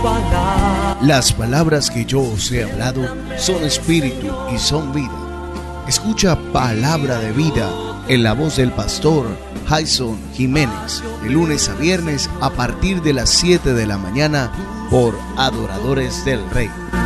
palabras. Las palabras que yo os he hablado son espíritu y son vida. Escucha Palabra de Vida en la voz del pastor Jason Jiménez, de lunes a viernes a partir de las 7 de la mañana por Adoradores del Rey.